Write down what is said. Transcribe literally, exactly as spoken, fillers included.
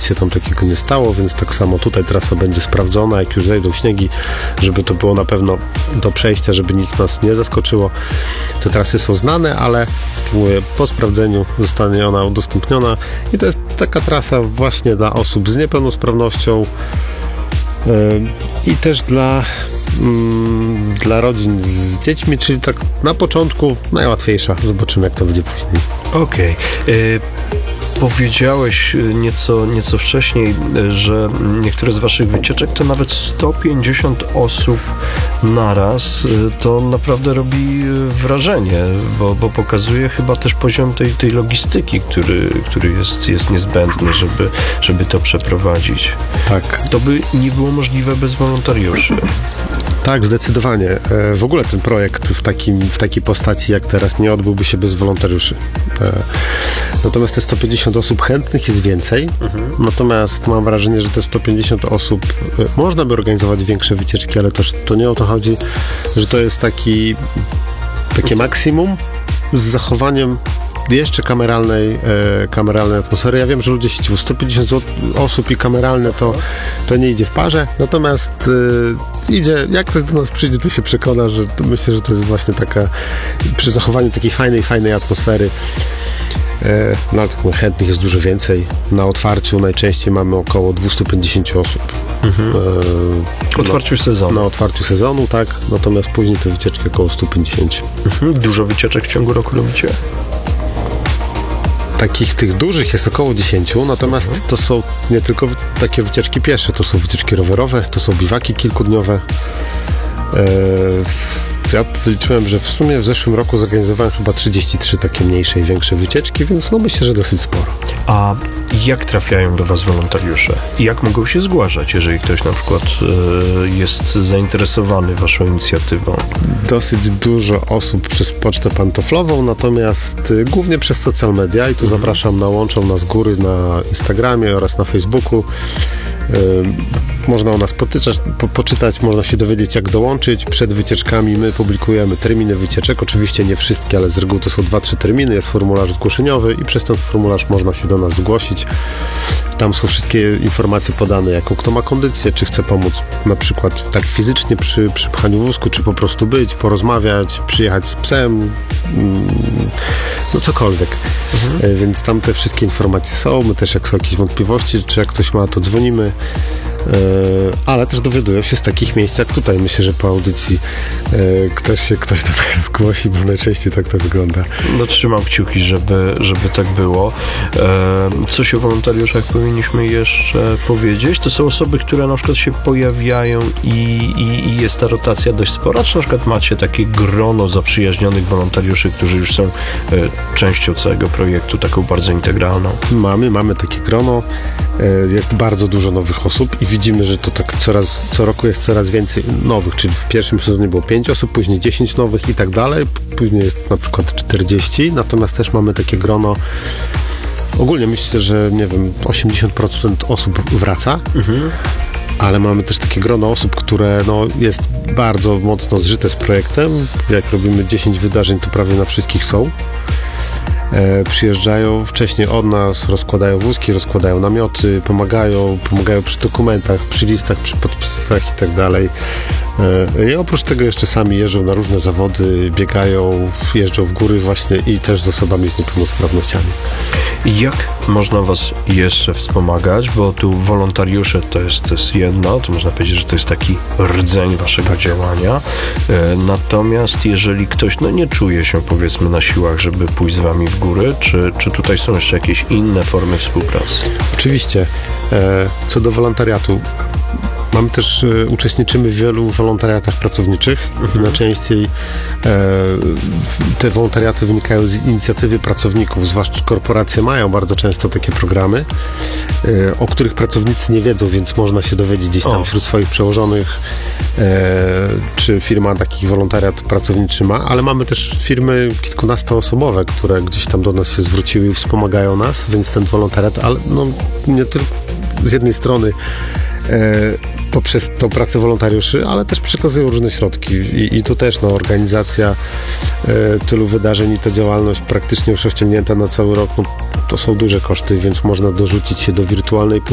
się tam takiego nie stało, więc tak samo tutaj trasa będzie sprawdzona, jak już zejdą śniegi, żeby to było na pewno do przejścia, żeby nic nas nie zaskoczyło. Te trasy są znane, ale jak mówię, po sprawdzeniu zostanie ona udostępniona i to jest taka trasa właśnie dla osób z niepełnosprawnością yy, i też dla mm, dla rodzin z dziećmi, czyli tak na początku najłatwiejsza. Zobaczymy, jak to będzie później. Okej. Okay. Powiedziałeś nieco, nieco wcześniej, że niektóre z waszych wycieczek to nawet sto pięćdziesiąt osób naraz. To naprawdę robi wrażenie, bo, bo pokazuje chyba też poziom tej, tej logistyki, który, który jest, jest niezbędny, żeby, żeby to przeprowadzić. Tak. To by nie było możliwe bez wolontariuszy. Tak, zdecydowanie. W ogóle ten projekt w, takim, w takiej postaci jak teraz nie odbyłby się bez wolontariuszy. Natomiast te sto pięćdziesiąt osób chętnych jest więcej. Mhm. Natomiast mam wrażenie, że te sto pięćdziesiąt osób można by organizować większe wycieczki, ale też to nie o to chodzi, że to jest taki takie maksimum z zachowaniem jeszcze kameralnej, e, kameralnej atmosfery. Ja wiem, że ludzie siedzą sto pięćdziesiąt osób i kameralne to, to nie idzie w parze, natomiast e, idzie, jak ktoś do nas przyjdzie, to się przekona, że to, myślę, że to jest właśnie taka, przy zachowaniu takiej fajnej, fajnej atmosfery. E, no ale tak chętnych jest dużo więcej. Na otwarciu najczęściej mamy około dwieście pięćdziesiąt osób. Mhm. E, otwarciu na, sezonu. Na otwarciu sezonu, tak. Natomiast później te wycieczki około sto pięćdziesiąt. Mhm. Dużo wycieczek w ciągu roku robicie? Takich tych dużych jest około dziesięć, natomiast mhm. to są nie tylko takie wycieczki piesze, to są wycieczki rowerowe, to są biwaki kilkudniowe. Eee, ja wyliczyłem, że w sumie w zeszłym roku zorganizowałem chyba trzydzieści trzy takie mniejsze i większe wycieczki, więc no myślę, że dosyć sporo. A jak trafiają do was wolontariusze? I jak mogą się zgłaszać, jeżeli ktoś na przykład e, jest zainteresowany waszą inicjatywą? Dosyć dużo osób przez pocztę pantoflową, natomiast y, głównie przez social media i tu mhm. zapraszam na Łączą Nas Góry na Instagramie oraz na Facebooku. Y, można o nas potyczać, po, poczytać, można się dowiedzieć, jak dołączyć. Przed wycieczkami my publikujemy terminy wycieczek, oczywiście nie wszystkie, ale z reguły to są dwa trzy terminy, jest formularz zgłoszeniowy i przez ten formularz można się do nas zgłosić. Tam są wszystkie informacje podane, jaką kto ma kondycję, czy chce pomóc na przykład tak fizycznie przy, przy pchaniu wózku, czy po prostu być, porozmawiać, przyjechać z psem, no cokolwiek. Mhm. Więc tam te wszystkie informacje są. My też jak są jakieś wątpliwości, czy jak ktoś ma, to dzwonimy. Ale też dowiadują się z takich miejsc jak tutaj. Myślę, że po audycji ktoś się ktoś do nas zgłosi, bo najczęściej tak to wygląda. No trzymam kciuki, żeby, żeby tak było. Coś o wolontariuszach powinniśmy jeszcze powiedzieć. To są osoby, które na przykład się pojawiają i, i, i jest ta rotacja dość spora, czy na przykład macie takie grono zaprzyjaźnionych wolontariuszy, którzy już są częścią całego projektu, taką bardzo integralną? Mamy, mamy takie grono. Jest bardzo dużo nowych osób i widzimy, że to tak coraz, co roku jest coraz więcej nowych, czyli w pierwszym sezonie było pięć osób, później dziesięć nowych i tak dalej, później jest na przykład czterdzieści, natomiast też mamy takie grono, ogólnie myślę, że nie wiem, osiemdziesiąt procent osób wraca, mhm. ale mamy też takie grono osób, które no, jest bardzo mocno zżyte z projektem, jak robimy dziesięć wydarzeń, to prawie na wszystkich są. E, przyjeżdżają wcześniej od nas, rozkładają wózki, rozkładają namioty, pomagają, pomagają przy dokumentach, przy listach, przy podpisach i tak dalej. E, I oprócz tego jeszcze sami jeżdżą na różne zawody, biegają, jeżdżą w góry właśnie i też z osobami z niepełnosprawnościami. Jak można was jeszcze wspomagać, bo tu wolontariusze to jest, to jest jedno, to można powiedzieć, że to jest taki rdzeń waszego tak. działania. E, natomiast jeżeli ktoś no, nie czuje się powiedzmy na siłach, żeby pójść z wami w góry, czy, czy tutaj są jeszcze jakieś inne formy współpracy? Oczywiście. E, co do wolontariatu, mamy też, e, uczestniczymy w wielu wolontariatach pracowniczych. Mhm. Najczęściej e, te wolontariaty wynikają z inicjatywy pracowników, zwłaszcza korporacje mają bardzo często takie programy, e, o których pracownicy nie wiedzą, więc można się dowiedzieć gdzieś tam o. wśród swoich przełożonych, e, czy firma taki wolontariat pracowniczy ma, ale mamy też firmy kilkunastoosobowe, które gdzieś tam do nas się zwróciły i wspomagają nas, więc ten wolontariat, ale no nie tylko z jednej strony e, poprzez tą pracę wolontariuszy, ale też przekazują różne środki i, i tu też no, organizacja e, tylu wydarzeń i ta działalność praktycznie już osiągnięta na cały rok, no, to są duże koszty, więc można dorzucić się do wirtualnej